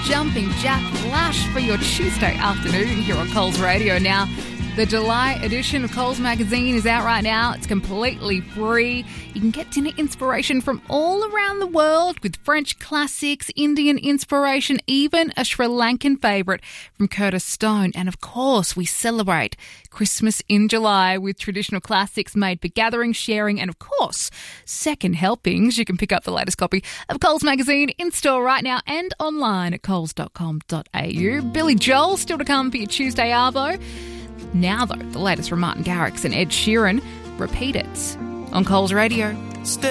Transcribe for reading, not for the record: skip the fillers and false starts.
Jumping Jack Flash for your Tuesday afternoon here on Coles Radio. Now, the July edition of Coles Magazine is out right now. It's completely free. You can get dinner inspiration from all around the world with French classics, Indian inspiration, even a Sri Lankan favourite from Curtis Stone. And of course, we celebrate Christmas in July with traditional classics made for gathering, sharing, and of course, second helpings. You can pick up the latest copy of Coles Magazine in store right now and online at coles.com.au. Billy Joel still to come for your Tuesday Arvo. Now, though, the latest from Martin Garrix and Ed Sheeran. Repeat it on Coles Radio.